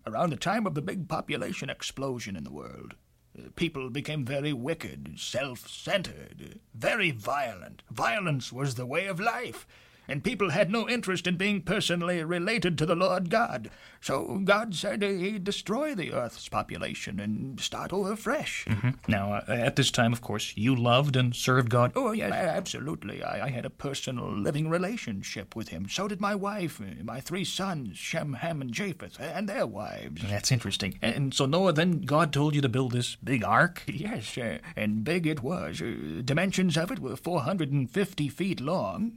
around the time of the big population explosion in the world. People became very wicked, self-centered, very violent. Violence was the way of life, and people had no interest in being personally related to the Lord God. So God said he'd destroy the earth's population and start over fresh. Now, at this time, of course, you loved and served God. Oh, yes, absolutely. I had a personal living relationship with him. So did my wife, my 3 sons, Shem, Ham, and Japheth, and their wives. That's interesting. And so, Noah, then God told you to build this big ark? Yes, and big it was. Dimensions of it were 450 feet long,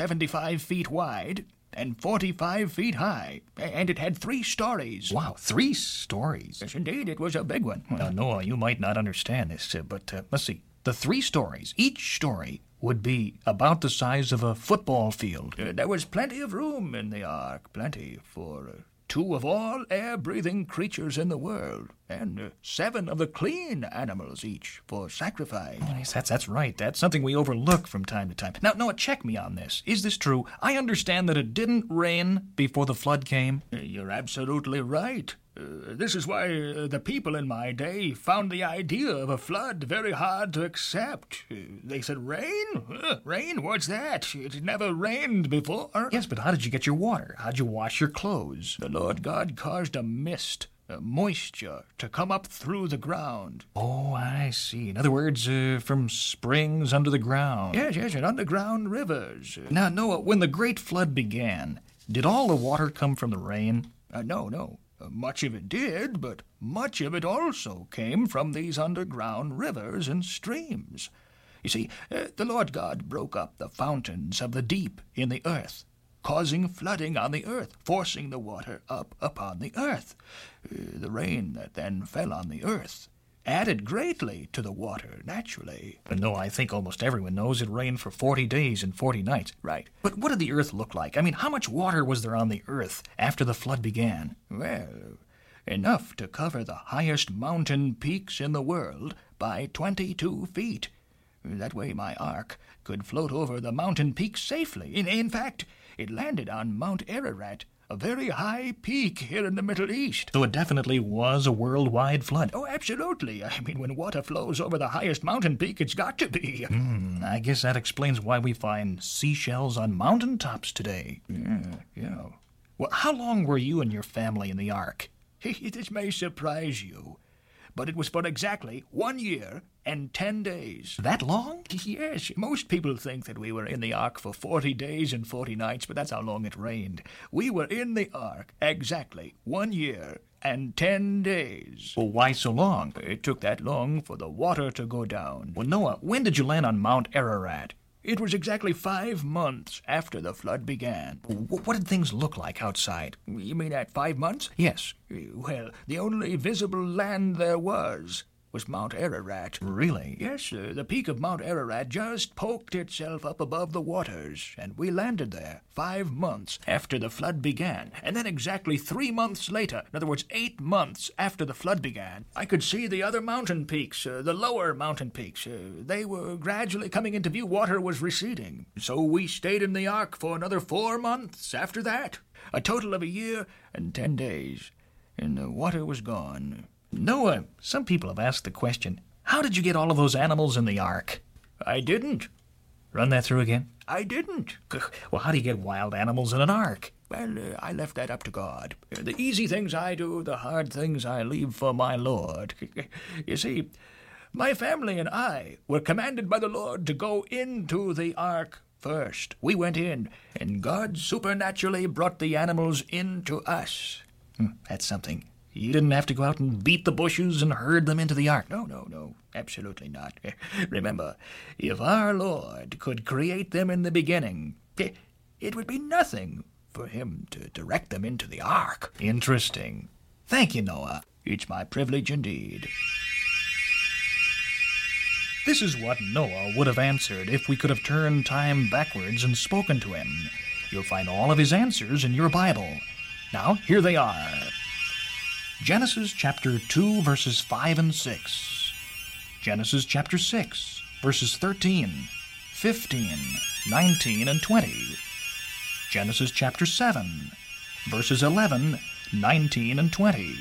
75 feet wide, and 45 feet high, and it had 3 stories. Wow, 3 stories? Yes, indeed, it was a big one. Now, Noah, you might not understand this, but let's see. The 3 stories, each story would be about the size of a football field. There was plenty of room in the ark, plenty for 2 of all air-breathing creatures in the world, and 7 of the clean animals each for sacrifice. Yes, that's right. That's something we overlook from time to time. Now, Noah, check me on this. Is this true? I understand that it didn't rain before the flood came. You're absolutely right. This is why the people in my day found the idea of a flood very hard to accept. They said, rain? Rain? What's that? It never rained before. Yes, but how did you get your water? How'd you wash your clothes? The Lord God caused a mist, moisture, to come up through the ground. Oh, I see. In other words, from springs under the ground. Yes, and underground rivers. Now, Noah, when the great flood began, did all the water come from the rain? No. Much of it did, but much of it also came from these underground rivers and streams. You see, the Lord God broke up the fountains of the deep in the earth, causing flooding on the earth, forcing the water up upon the earth. The rain that then fell on the earth added greatly to the water, naturally. But no, I think almost everyone knows it rained for 40 days and 40 nights. Right. But what did the earth look like? I mean, how much water was there on the earth after the flood began? Well, enough to cover the highest mountain peaks in the world by 22 feet. That way my ark could float over the mountain peaks safely. In fact, it landed on Mount Ararat, a very high peak here in the Middle East. So it definitely was a worldwide flood. Oh, absolutely. I mean, when water flows over the highest mountain peak, it's got to be. I guess that explains why we find seashells on mountaintops today. Yeah. Well, how long were you and your family in the ark? This may surprise you, but it was for exactly 1 year and 10 days. That long? Yes, most people think that we were in the ark for 40 days and 40 nights, but that's how long it rained. We were in the ark exactly 1 year and 10 days. Well, why so long? It took that long for the water to go down. Well, Noah, when did you land on Mount Ararat? It was exactly 5 months after the flood began. What did things look like outside? You mean at 5 months? Yes. Well, the only visible land there was Mount Ararat. Really? Yes, sir. The peak of Mount Ararat just poked itself up above the waters, and we landed there 5 months after the flood began. And then exactly 3 months later, in other words, 8 months after the flood began, I could see the other mountain peaks, the lower mountain peaks. They were gradually coming into view. Water was receding. So we stayed in the ark for another 4 months after that. A total of 1 year and 10 days. And the water was gone. Noah, some people have asked the question, how did you get all of those animals in the ark? I didn't. Run that through again? I didn't. Well, how do you get wild animals in an ark? Well, I left that up to God. The easy things I do, the hard things I leave for my Lord. You see, my family and I were commanded by the Lord to go into the ark first. We went in, and God supernaturally brought the animals into us. That's something. You didn't have to go out and beat the bushes and herd them into the ark. No, absolutely not. Remember, if our Lord could create them in the beginning, it would be nothing for him to direct them into the ark. Interesting. Thank you, Noah. It's my privilege indeed. This is what Noah would have answered if we could have turned time backwards and spoken to him. You'll find all of his answers in your Bible. Now, here they are. Genesis chapter 2, verses 5 and 6. Genesis chapter 6, verses 13, 15, 19, and 20. Genesis chapter 7, verses 11 19 and 20.